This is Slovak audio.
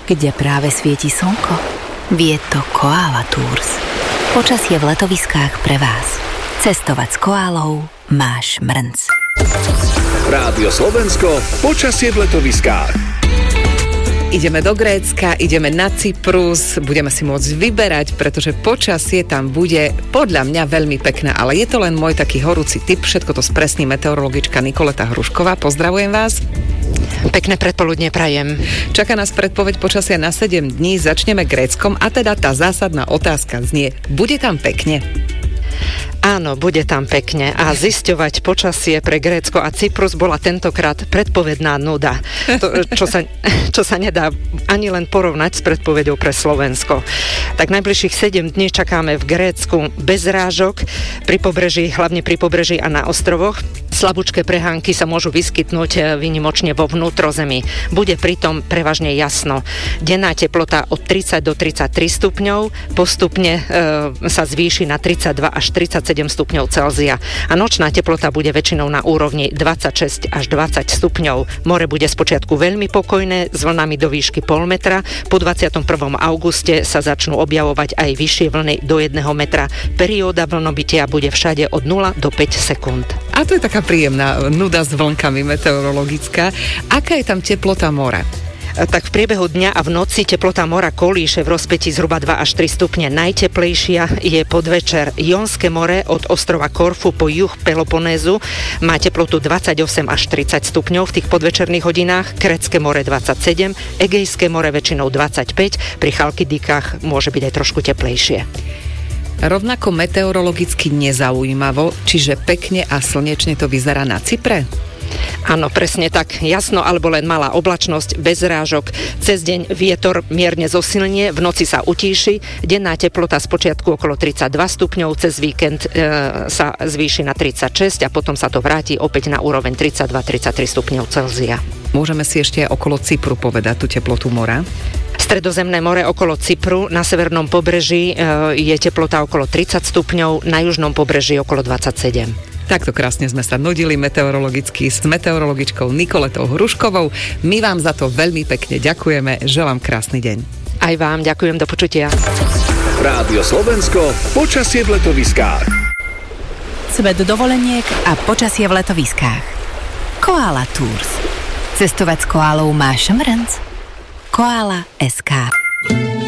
kde práve svieti slnko? Vie to Koala Tours. Počasie v letoviskách pre vás. Cestovať s koálou máš mrnc. Rádio Slovensko, počasie v letoviskách. Ideme do Grécka, ideme na Cyprus, budeme si môcť vyberať, pretože počasie tam bude podľa mňa veľmi pekné, ale je to len môj taký horúci tip, všetko to spresní meteorologička Nikoleta Hrušková. Pozdravujem vás. Pekné predpoludne prajem. Čaká nás predpoveď počasia na 7 dní, začneme Gréckom a teda tá zásadná otázka znie, bude tam pekne? Áno, bude tam pekne a zisťovať počasie pre Grécko a Cyprus bola tentokrát predpovedná nuda. To, čo sa nedá ani len porovnať s predpovedou pre Slovensko. Tak najbližších 7 dní čakáme v Grécku bez rážok, pri pobreží, hlavne pri pobreží a na ostrovoch. Slabúčké prehánky sa môžu vyskytnúť výnimočne vo vnútrozemí. Bude pritom prevažne jasno. Denná teplota od 30 do 33 stupňov, postupne sa zvýši na 32 až 37 stupňov Celzia. A nočná teplota bude väčšinou na úrovni 26 až 20 stupňov. More bude spočiatku veľmi pokojné, s vlnami do výšky pol metra. Po 21. auguste sa začnú objavovať aj vyššie vlny do 1 metra. Perióda vlnobytia bude všade od 0 do 5 sekúnd. A to je taká príjemná nuda s vlnkami meteorologická. Aká je tam teplota mora? Tak v priebehu dňa a v noci teplota mora kolíše v rozpätí zhruba 2 až 3 stupne. Najteplejšia je podvečer. Jonské more od ostrova Korfu po juh Peloponézu má teplotu 28 až 30 stupňov v tých podvečerných hodinách, Krétske more 27, Egejské more väčšinou 25, pri Chalkidikách môže byť aj trošku teplejšie. Rovnako meteorologicky nezaujímavo, čiže pekne a slnečne to vyzerá na Cypre? Áno, presne tak. Jasno alebo len malá oblačnosť, bez rážok. Cez deň vietor mierne zosilnie, v noci sa utíši. Denná teplota spočiatku okolo 32 stupňov, cez víkend sa zvýši na 36 a potom sa to vráti opäť na úroveň 32-33 stupňov Celzia. Môžeme si ešte okolo Cypru povedať tú teplotu mora? Stredozemné more okolo Cypru, na severnom pobreží je teplota okolo 30 stupňov, na južnom pobreží okolo 27. Takto krásne sme sa nudili meteorologicky s meteorologičkou Nikoletou Hruškovou. My vám za to veľmi pekne ďakujeme. Želám krásny deň. Aj vám ďakujem, do počutia. Rádio Slovensko, počasie v letoviskách. Svet dovoleniek a počasie v letoviskách. Koala Tours. Cestovať s koálou máš mrnc. Koala SK.